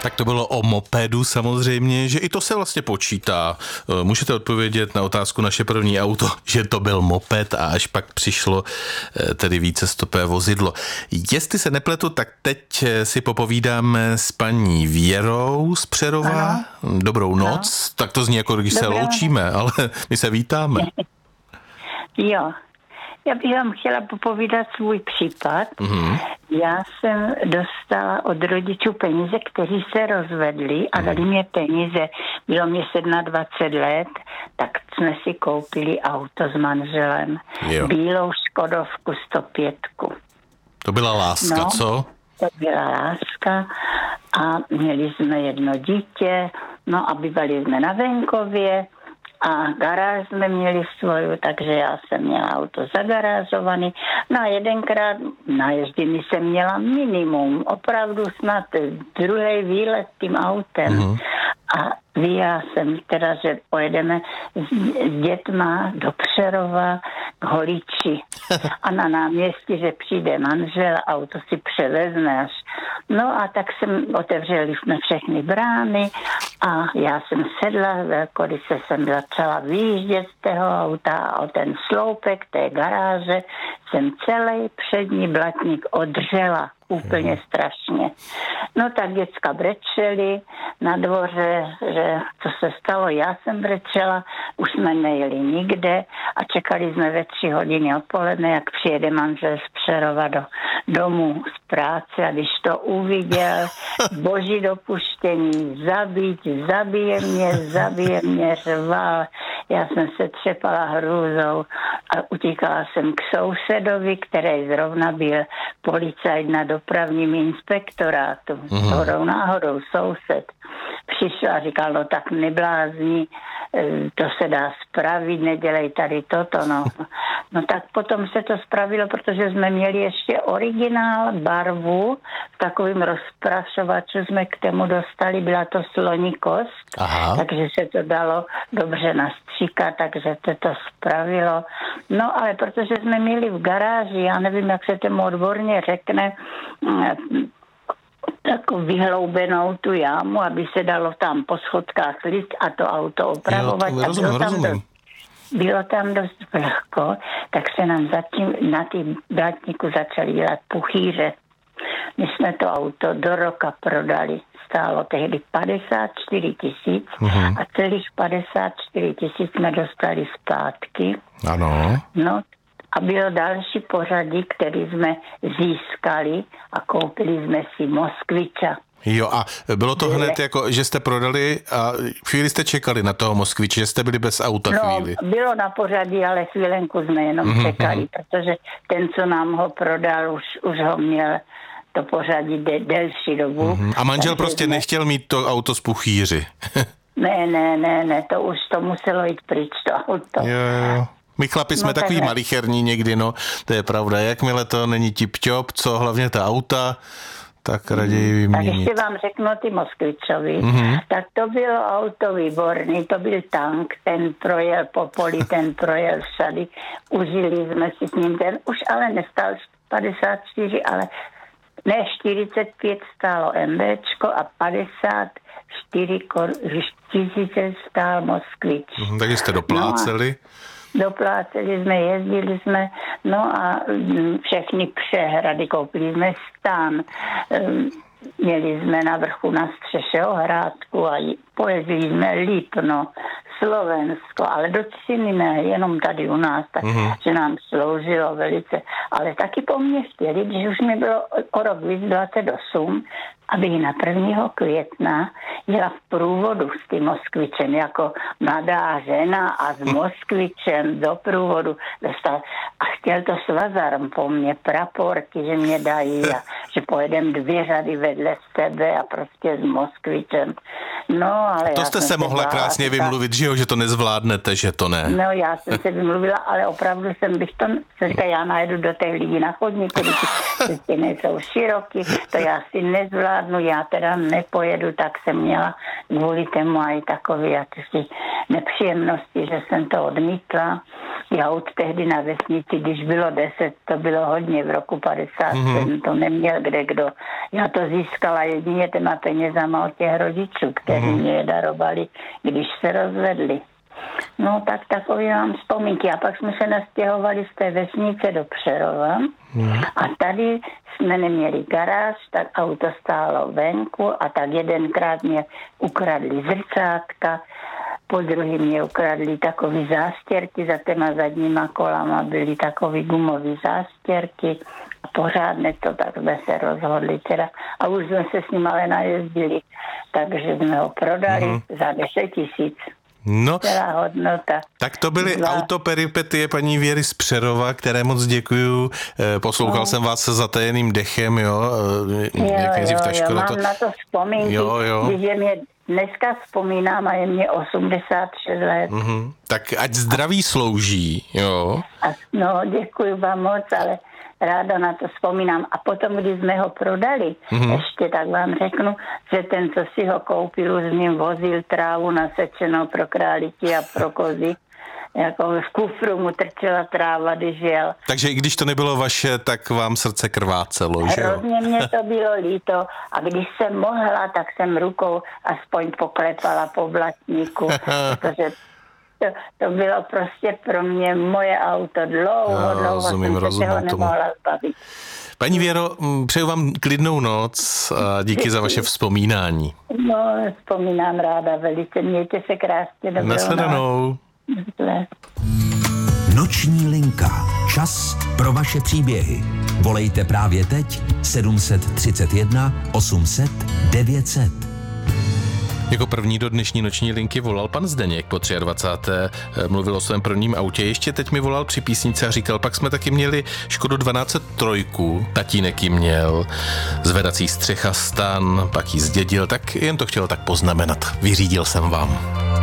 Tak to bylo o mopedu samozřejmě, že i to se vlastně počítá. Můžete odpovědět na otázku naše první auto, že to byl moped a až pak přišlo tedy vícestopé vozidlo. Jestli se nepletu, tak teď si popovídáme s paní Věrou z Přerova. Ano. Dobrou noc. Tak to zní jako když se loučíme, ale my se vítáme. Jo. Já bych vám chtěla popovídat svůj případ. Mhm. Já jsem dostala od rodičů peníze, kteří se rozvedli a dali mě peníze. Bylo mě 27 let, tak jsme si koupili auto s manželem. Jo. Bílou Škodovku 105. To byla láska, co? To byla láska a měli jsme jedno dítě, no a bývali jsme na venkově. A garáž jsme měli svoju, takže já jsem měla auto zagarážovaný. No a jedenkrát na ježdění jsem měla minimum, opravdu snad druhý výlet tím autem. Mhm. A já jsem teda, že pojedeme s dětma do Přerova k Holiči. A na náměstí, že přijde manžel, auto si převezme až. No a tak otevřeli jsme všechny brány a já jsem sedla, když jsem začala vyjíždět z toho auta a o ten sloupek té garáže jsem celý přední blatník odřela. Úplně strašně. No tak děcka brečeli na dvoře, že to se stalo, já jsem brečela, už jsme nejeli nikde a čekali jsme ve 3 hodiny odpoledne, jak přijede manžel z Přerova do domu z práce a když to uviděl, boží dopuštění, zabije mě, řval. Já jsem se třepala hrůzou a utíkala jsem k sousedovi, který zrovna byl policajt na dopravním inspektorátu. Hodou náhodou soused přišel a říkal, no tak neblázni, to se dá spravit, nedělej tady toto, no. No tak potom se to spravilo, protože jsme měli ještě originál barvu, v takovým rozprašovaču jsme k tomu dostali, byla to sloní kost, takže se to dalo dobře nastříkat, takže se to spravilo. No ale protože jsme měli v garáži, já nevím, jak se tomu odborně řekne, takovou vyhloubenou tu jámu, aby se dalo tam po schodkách líst a to auto opravovat. Jo, rozumím. Bylo tam dost vlhko, tak se nám zatím na tým blátníku začali dělat puchýře. My jsme to auto do roka prodali. Stálo tehdy 54 000 a celých 54 000 jsme dostali zpátky. Ano. No a bylo další pořadí, který jsme získali a koupili jsme si Moskviča. Jo, a bylo to hned jako, že jste prodali a chvíli jste čekali na toho Moskviče, že jste byli bez auta chvíli. No, bylo na pořadí, ale chvílenku jsme jenom čekali, protože ten, co nám ho prodal, už ho měl to pořadí delší dobu. A manžel prostě nechtěl mít to auto z puchýři. Ne, to muselo jít pryč, to auto. Jo. My chlapi jsme takový malicherní někdy, no, to je pravda. Jakmile to není tip-top, co hlavně ta auta, tak raději vyměnit. Tak ještě vám řeknu ty Moskvičovi. Tak to bylo auto výborný, to byl tank, ten projel po poli, ten projel všady. Užili jsme si s ním, ten už ale nestal 54, ale ne 45 stálo MBčko a 54 tisíce stál Moskvič. Takže jste dopláceli? Dopláceli jsme, jezdili jsme, no a všechny přehrady, koupili jsme stán, měli jsme na vrchu na střeše ohrádku a pojezdili jsme Lipno, Slovensko, ale do Ciny ne, jenom tady u nás, takže nám sloužilo velice. Ale taky po mně chtěli, když už mi bylo o rok víc 28, aby na 1. května jela v průvodu s tím Moskvičem jako mladá žena a s Moskvičem do průvodu dostal. A chtěl to svazarm po mně, praporky, že mě dají a že pojedem 2 řady vedle sebe a prostě s Moskvičem. No, ale to jste se mohla krásně vymluvit, že jo, že to nezvládnete, že to ne. No, já jsem se vymluvila, ale opravdu já najedu do těch lidí na chodníku, když ty nejsou široký, to já si nezvládnu, já teda nepojedu, tak jsem měla kvůli tomu aj takové nepříjemnosti, že jsem to odmítla. aut tehdy na vesnici, když bylo 10, to bylo hodně v roku 57, to neměl kdo. Já to získala jedině těma penězama od těch rodičů, kteří mě je darovali, když se rozvedli. No tak takový mám vzpomínky. A pak jsme se nastěhovali z té vesnice do Přerova a tady jsme neměli garáž, tak auto stálo venku a tak jedenkrát mě ukradli zrcátka, po druhý mě ukradli takový zástěrky, za těma zadníma kolama byly takový gumový zástěrky a pořádně to, tak jsme se rozhodli teda a už jsme se s ním ale najezdili, takže jsme ho prodali za 10 000. No, celá hodnota. Tak to byly autoperipetie paní Věry z Přerova, které moc děkuju. Poslouchal jsem vás se zatajeným dechem, jo. Mám na to vzpomínky, když je mě dneska vzpomínám a je mě 86 let. Tak ať zdraví slouží, jo. No, děkuji vám moc, ale ráda na to vzpomínám. A potom, když jsme ho prodali, ještě tak vám řeknu, že ten, co si ho koupil, už s ním vozil trávu nasečenou pro králíky a pro kozy. Jako v kufru mu trčela tráva, když jel. Takže i když to nebylo vaše, tak vám srdce krvácelo, že jo? Hrozně mě to bylo líto a když jsem mohla, tak jsem rukou aspoň poklepala po blatníku, protože to bylo prostě pro mě moje auto. Dlouho jsem se ho nemohla zbavit. Paní Věro, přeju vám klidnou noc a díky za vaše vzpomínání. No, vzpomínám ráda velice. Mějte se krásně. Nashledanou. Noční linka. Čas pro vaše příběhy. Volejte právě teď 731 800 900. Jako první do dnešní noční linky volal pan Zdeněk po 23. Mluvil o svém prvním autě. Ještě teď mi volal při písnice a říkal, pak jsme taky měli Škodu 1203, tatínek ji měl, zvedací střecha stan, pak ji zdědil, tak jen to chtěl tak poznamenat. Vyřídil jsem vám.